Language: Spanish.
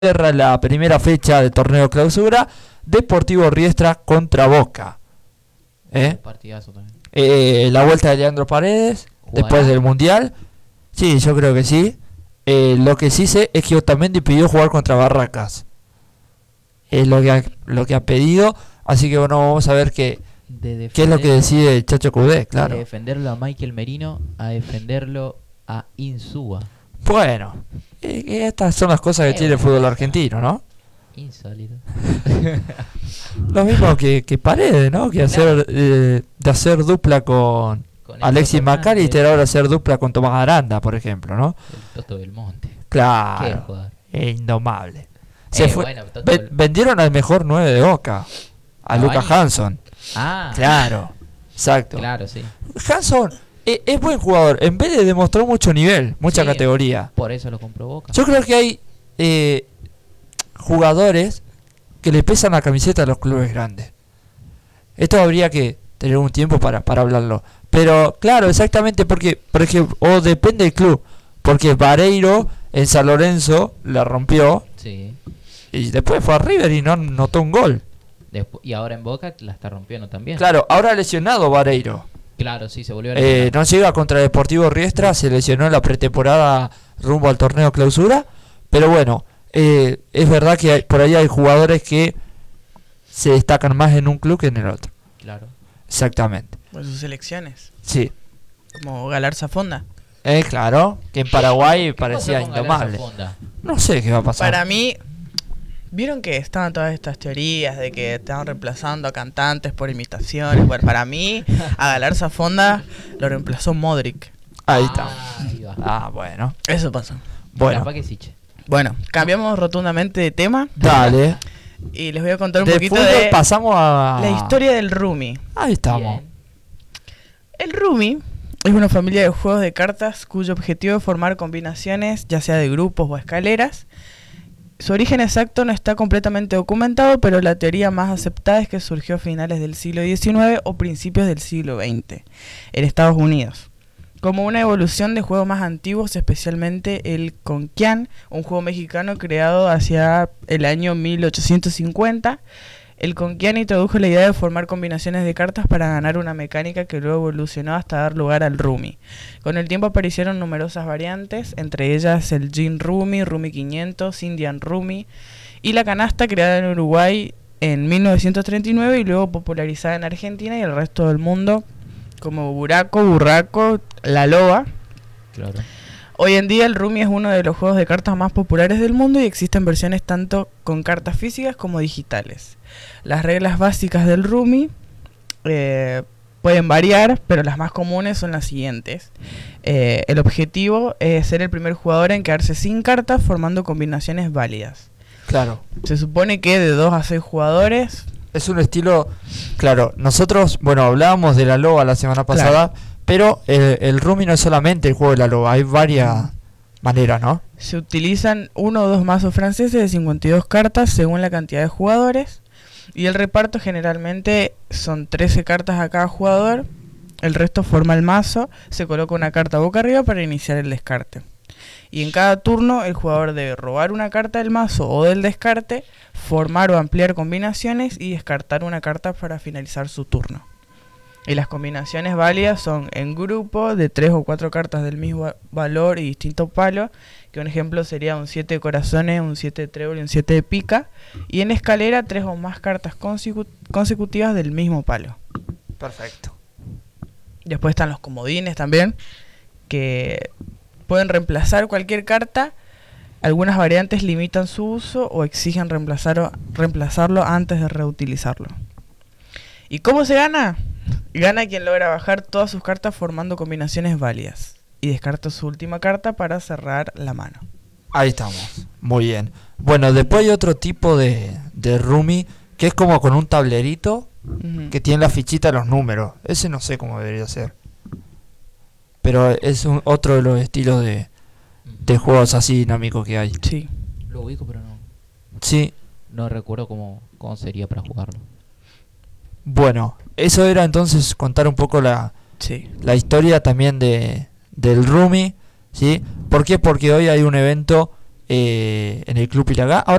cierra la primera fecha del torneo clausura, Deportivo Riestra contra Boca. Partidazo también. La vuelta de Leandro Paredes, después del Mundial. Sí, yo creo que sí. Lo que sí sé es que Otamendi pidió jugar contra Barracas. Es lo que ha pedido. Así que bueno, vamos a ver qué es lo que decide el Chacho Coudet, claro. De defenderlo a Michael Merino a defenderlo a Insúa. Bueno, estas son las cosas que tiene el fútbol argentino, ¿no? Insólito. Lo mismo que Paredes, ¿no? Que Claro. de hacer dupla con Alexis McAllister, ahora hacer dupla con Tomás Aranda, por ejemplo, ¿no? El Toto Belmonte. Claro, jugador. Indomable. Bueno, Vendieron al mejor 9 de Boca, a Lucas Hanson. Ah, Claro, exacto. claro, sí. Hanson es buen jugador, en vez de demostró mucho nivel, mucha Sí, categoría. Por eso lo compró Boca. Yo creo que hay jugadores que le pesan la camiseta a los clubes grandes. Esto habría que tener un tiempo para hablarlo. Pero claro, exactamente porque o depende del club. Porque Vareiro en San Lorenzo la rompió Sí. y después fue a River y no notó un gol. Y ahora en Boca la está rompiendo también. Claro, ahora lesionado Vareiro. Claro, sí, se volvió a lesionar. No llega contra Deportivo Riestra, se lesionó en la pretemporada rumbo al torneo clausura. Pero bueno, es verdad que por ahí hay jugadores que se destacan más en un club que en el otro. Claro. Exactamente. Por sus selecciones. Sí. Como Galarza Fonda. Claro, que en Paraguay ¿Qué parecía pasó con indomable. Galarza Fonda? No sé qué va a pasar. Para mí, vieron que estaban todas estas teorías de que estaban reemplazando a cantantes por imitaciones. Bueno, para mí, a Galarza Fonda lo reemplazó Modric. Ahí está. Ahí va. Ah, bueno. Eso pasó. Bueno, Capaz que sí, che. Bueno, cambiamos rotundamente de tema dale. y les voy a contar un De poquito fútbol de pasamos a la historia del Rumi. Ahí estamos. Bien. El Rumi es una familia de juegos de cartas cuyo objetivo es formar combinaciones, ya sea de grupos o escaleras. Su origen exacto no está completamente documentado, pero la teoría más aceptada es que surgió a finales del siglo XIX o principios del siglo XX en Estados Unidos, como una evolución de juegos más antiguos, especialmente el Conquian, un juego mexicano creado hacia el año 1850. El Conquian introdujo la idea de formar combinaciones de cartas para ganar una mecánica que luego evolucionó hasta dar lugar al Rumi. Con el tiempo aparecieron numerosas variantes, entre ellas el Gin Rumi, Rumi 500, Indian Rumi y la canasta creada en Uruguay en 1939 y luego popularizada en Argentina y el resto del mundo como Buraco, Burraco, La Loba. Claro. Hoy en día el Rumi es uno de los juegos de cartas más populares del mundo y existen versiones tanto con cartas físicas como digitales. Las reglas básicas del Rumi pueden variar, pero las más comunes son las siguientes. El objetivo es ser el primer jugador en quedarse sin cartas formando combinaciones válidas. Claro. Se supone que de 2 a 6 jugadores. Es un estilo, claro, nosotros, bueno, hablábamos de la loba la semana pasada, pero el Rumi no es solamente el juego de la loba, hay varias maneras, ¿no? Se utilizan 1 o 2 mazos franceses de 52 cartas según la cantidad de jugadores. Y el reparto generalmente son 13 cartas a cada jugador. El resto forma el mazo. Se coloca una carta boca arriba para iniciar el descarte. Y en cada turno el jugador debe robar una carta del mazo o del descarte, formar o ampliar combinaciones y descartar una carta para finalizar su turno. Y las combinaciones válidas son en grupo de 3 o 4 cartas del mismo valor y distinto palo, que un ejemplo sería un 7 de corazones, un 7 de trébol y un 7 de pica, y en escalera 3 o más cartas consecutivas del mismo palo. Perfecto. Después están los comodines también, que pueden reemplazar cualquier carta. Algunas variantes limitan su uso o exigen reemplazarlo antes de reutilizarlo. ¿Y cómo se gana? Gana quien logra bajar todas sus cartas formando combinaciones válidas y descarta su última carta para cerrar la mano. Ahí estamos, muy bien. Bueno, después hay otro tipo de Rumi que es como con un tablerito que tiene la fichita de los números. Ese no sé cómo debería ser, pero es otro de los estilos de juegos así dinámicos que hay. Sí. Lo ubico, pero no. Sí. No recuerdo cómo sería para jugarlo. Bueno, eso era entonces contar un poco la historia también del Rumi, ¿sí? ¿Por qué? Porque hoy hay un evento en el Club Pilagá. Ahora